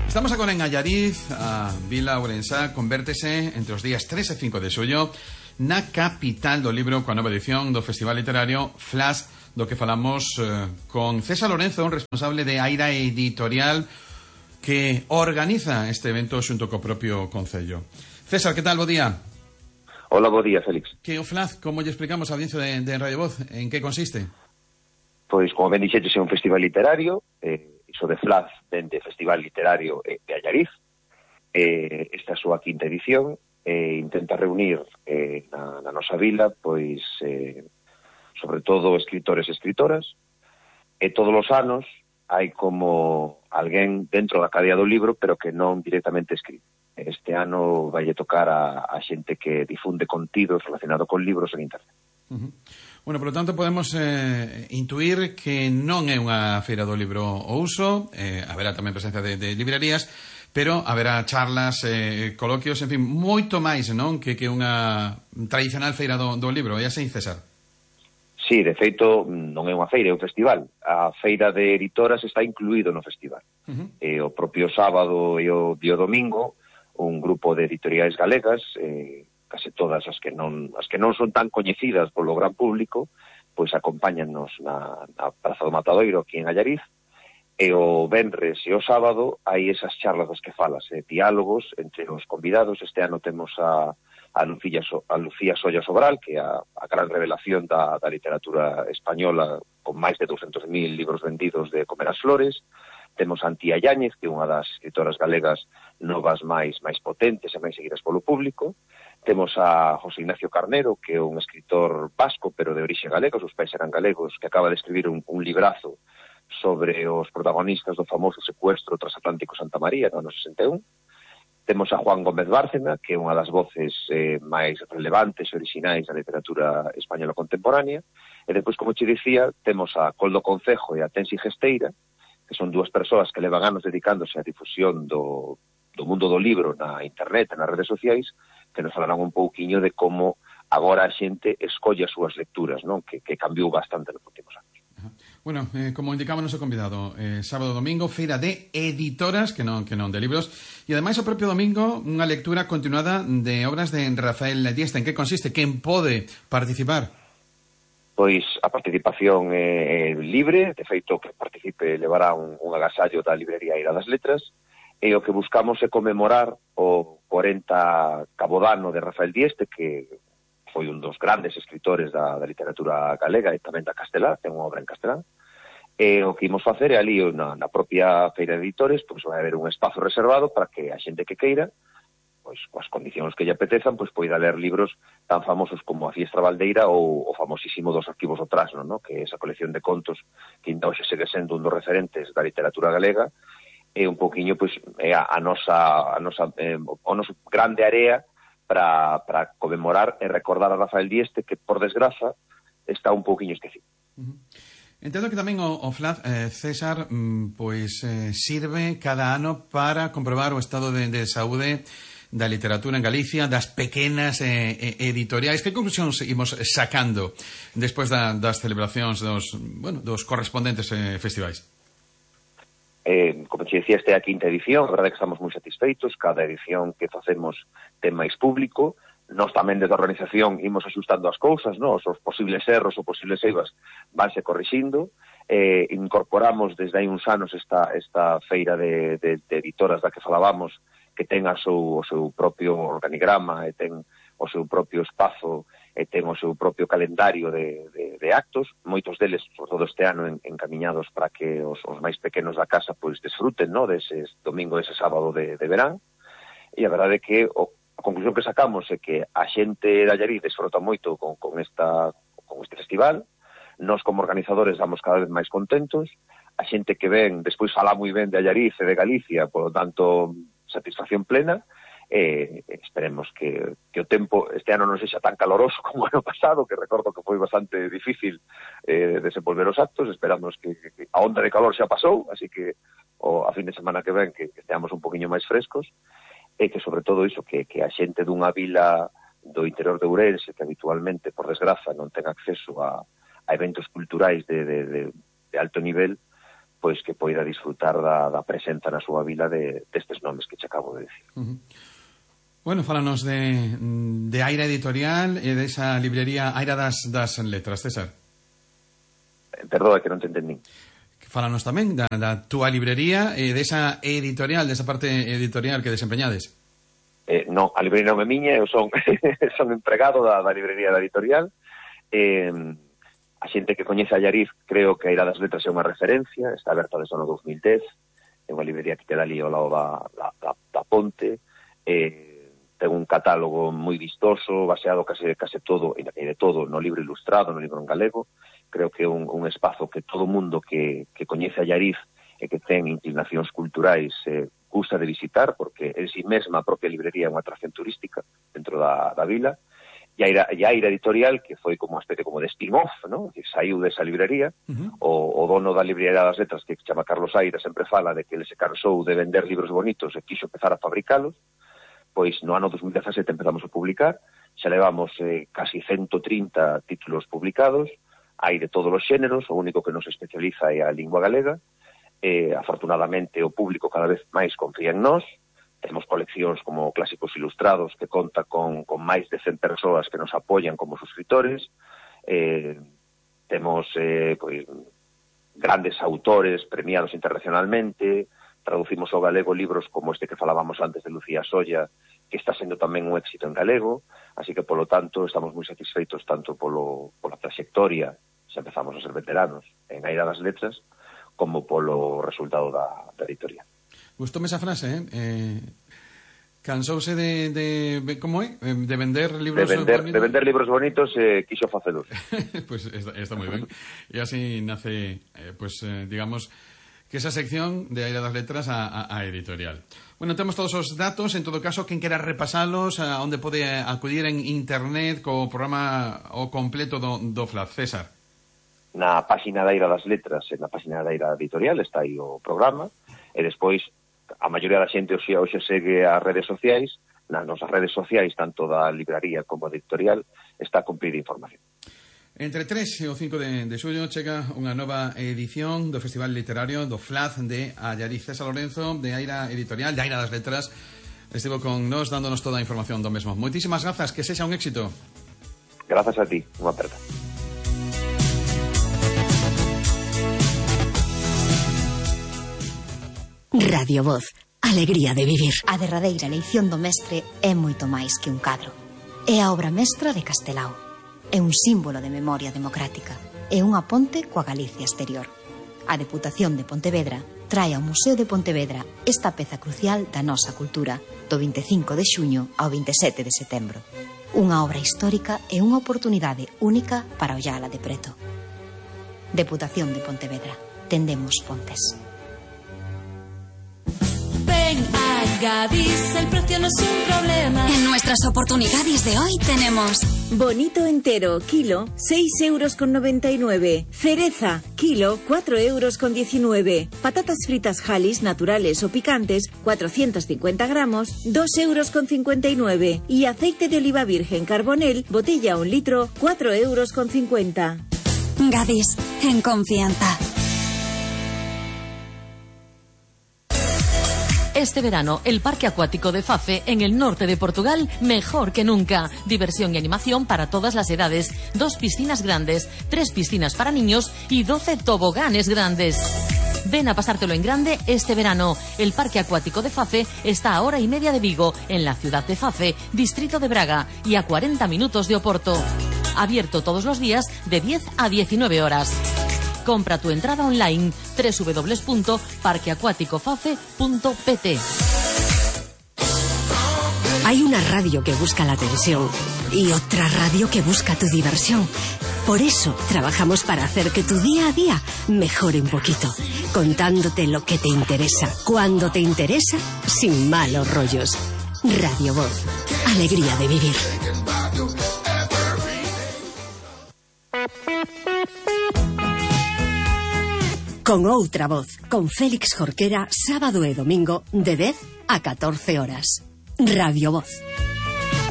Estamos agora en Allariz, a Vila Ourensá convértese entre os días 3 e 5 de xullo na capital do libro coa nova edición do Festival Literario Flash, do que falamos con César Lorenzo, un responsable de Aira Editorial que organiza este evento xunto co propio Concello. César, que tal? Bo día. Hola, bo día, Félix. Que o Flash, como lle explicamos a audiencia de Radio Voz, en que consiste? Pois, como ben dixetes, é un festival literario, iso de Flash dende Festival Literario de Allariz. Esta é a súa quinta edición, intenta reunir na nosa vila, pois, sobre todo escritores e escritoras, e todos os anos hai como alguén dentro da cadea do libro, pero que non directamente escribe. Este ano vai tocar a xente que difunde contidos relacionado con libros en internet. Bueno, por lo tanto, podemos intuir que non é unha feira do libro ao uso, haberá tamén presencia de librerías, pero haberá charlas, coloquios, en fin, moito máis, non? Que unha tradicional feira do libro, é así, César? Sí, de feito, non é unha feira, é un festival. A feira de editoras está incluído no festival. O propio sábado e o domingo, un grupo de editoriais galegas, case todas as que non son tan coñecidas polo gran público, pois acompáñannos na Praza do Matadoiro aquí en Allariz, e o venres e o sábado hai esas charlas das que falas, diálogos entre os convidados. Este ano temos a Lucía Solla Sobral, que é a gran revelación da literatura española, con máis de 200.000 libros vendidos de Comer as Flores. Temos a Antía Yáñez, que é unha das escritoras galegas novas máis potentes e máis seguidas polo público. Temos a José Ignacio Carnero, que é un escritor vasco, pero de orixe galega, os pais eran galegos, que acaba de escribir un librazo sobre os protagonistas do famoso secuestro transatlántico Santa María no ano 61. Temos a Juan Gómez Bárcena, que é unha das voces máis relevantes e orixinais da literatura española contemporánea. E depois, como te dicía, temos a Coldo Concejo e a Tensi Gesteira, que son dúas persoas que levan anos dedicándose á difusión do mundo do libro na internet, nas redes sociais, que nos falarán un pouquiño de como agora a xente escolle as súas lecturas, non? Que cambiou bastante nos últimos anos. Bueno, como indicaba o noso convidado, sábado e domingo, feira de editoras, que non de libros, e ademais o propio domingo unha lectura continuada de obras de Rafael Dieste. En que consiste? Quen pode participar? Pois a participación é libre, de feito que participe levará un agasallo da librería Aira das Letras, e o que buscamos é conmemorar o 40 cabodano de Rafael Dieste, que foi un dos grandes escritores da literatura galega e tamén da castelá, ten unha obra en castelán, e o que imos facer é ali na propia feira de editores, pois vai haber un espazo reservado para que a xente que queira, pois coas condicións que lle apetezan, pois poida ler libros tan famosos como A Fiestra Valdeira ou o famosísimo Dos Arquivos do Trasno, ¿no? Que é esa colección de contos que ainda hoxe segue sendo un dos referentes da literatura galega, e un poquinho, pois, é o noso grande área para conmemorar e recordar a Rafael Dieste, que, por desgraza, está un poquinho esquecido. Entendo que tamén o Flash, César, pois sirve cada ano para comprobar o estado de saúde da literatura en Galicia, das pequenas editoriais. Que conclusións imos sacando despois das celebracións dos correspondentes festivais? Como te decía, esta é a quinta edición, a verdade é que estamos moi satisfeitos, cada edición que facemos ten máis público. Nós tamén desde a organización imos axustando as cousas, os posibles erros ou posibles eivas vanse corrixindo. Incorporamos desde hai uns anos esta feira de editoras da que falábamos, que ten o seu propio organigrama e ten o seu propio espazo e ten o seu propio calendario de actos, moitos deles, por todo este ano, encamiñados para que os máis pequenos da casa pois desfruten dese domingo e ese sábado de verán. E a verdade é que a conclusión que sacamos é que a xente de Allariz desfruta moito con este festival. Nós, como organizadores, damos cada vez máis contentos. A xente que ven, despois fala moi ben de Allariz e de Galicia, por lo tanto, satisfacción plena. Esperemos que o tempo este ano non sexa tan caloroso como o ano pasado, que recordo que foi bastante difícil desenvolver os actos. Esperamos que a onda de calor xa pasou, así que a fin de semana que ven que esteamos un poquinho máis frescos, e que sobre todo iso, que a xente dunha vila do interior de Ourense, que habitualmente, por desgraza, non ten acceso a eventos culturais de alto nivel, pois que poida disfrutar da presenza na súa vila destes nomes que che acabo de dicir. Bueno, fálanos de Aira Editorial e desa librería Aira das Letras, César. Perdoa, que non te entendín. Fálanos tamén da túa librería e desa editorial, desa parte editorial que desempeñades. Non, a librería non é miña, eu son empregado da librería da editorial. A xente que coñece a Allariz, creo que a Aira das Letras é unha referencia, está aberta desde o ano 2010, é unha librería que queda ali ao lado da ponte, ten un catálogo moi vistoso, baseado case todo, e de todo, no libro ilustrado, no libro en galego. Creo que é un espazo que todo mundo que coñece a Allariz e que ten inclinacións culturais gusta de visitar, porque en si mesma a propia librería é unha atracción turística dentro da vila. E a Aira Editorial, que foi como uma especie como de spin-off, ¿no? Que saiu desa librería. O dono da librería das letras, que se chama Carlos Aira, sempre fala de que ele se cansou de vender libros bonitos e quixo empezar a fabricalos. Pois no ano 2017 empezamos a publicar, xa levamos casi 130 títulos publicados, hai de todos os xéneros, o único que nos especializa é a lingua galega. Afortunadamente o público cada vez máis confía en nós. Temos coleccións como Clásicos Ilustrados, que conta con máis de 100 persoas que nos apoian como suscriptores. Temos grandes autores premiados internacionalmente. Traducimos ao galego libros como este que falábamos antes de Lucía Solla, que está sendo tamén un éxito en galego. Así que, polo tanto, estamos moi satisfeitos tanto pola trayectoria, xa empezamos a ser veteranos en Aira das Letras, como polo resultado da editorial. Gustóme esa frase, cansouse de como é? De vender libros bonitos. De vender libros bonitos e quixo facelos. Pues está moi ben. E así nace, digamos, que esa sección de Aira das Letras a editorial. Bueno, temos todos os datos, en todo caso, quen quera repasalos, a onde pode acudir en internet co programa o completo do FLAD. César. Na página da Aira das Letras e na página da Aira Editorial está aí o programa, e despois a maioría da xente hoxe segue as redes sociais. Nas nosas redes sociais, tanto da libraría como da editorial, está cumplida información. Entre 3 e o 5 de xullo chega unha nova edición do Festival Literario do FLAD de Allariz. César Lorenzo, de Aira Editorial, de Aira das Letras, estivo con nós dándonos toda a información do mesmo. Moitísimas grazas, que sexa un éxito. Grazas a ti, unha aperta. Radio Voz, alegría de vivir. A derradeira eleición do mestre é moito máis que un cadro. É a obra mestra de Castelao. É un símbolo de memoria democrática. É unha ponte coa Galicia exterior. A Deputación de Pontevedra trae ao Museo de Pontevedra esta peza crucial da nosa cultura do 25 de xuño ao 27 de setembro. Unha obra histórica e unha oportunidade única para ollala de preto. Deputación de Pontevedra. Tendemos pontes. Ven a Gadis, el precio no es un problema. En nuestras oportunidades de hoy tenemos bonito entero, kilo, 6,99 €. Cereza, kilo, 4,19 €. Patatas fritas Halis, naturales o picantes, 450 gramos, 2,59 €. Y aceite de oliva virgen Carbonel, botella 1 litro, 4,50 €. Gadis, en confianza. Este verano, el Parque Acuático de Fafe, en el norte de Portugal, mejor que nunca. Diversión y animación para todas las edades. 2 piscinas grandes, 3 piscinas para niños y 12 toboganes grandes. Ven a pasártelo en grande este verano. El Parque Acuático de Fafe está a 1:30 de Vigo, en la ciudad de Fafe, distrito de Braga, y a 40 minutos de Oporto. Abierto todos los días de 10 a 19 horas. Compra tu entrada online www.parqueacuaticofafe.pt. Hay una radio que busca la atención y otra radio que busca tu diversión. Por eso trabajamos para hacer que tu día a día mejore un poquito, contándote lo que te interesa, cuando te interesa, sin malos rollos. Radio Voz, alegría de vivir. Con outra voz, con Félix Jorquera, sábado e domingo, de 10 a 14 horas. Radio Voz.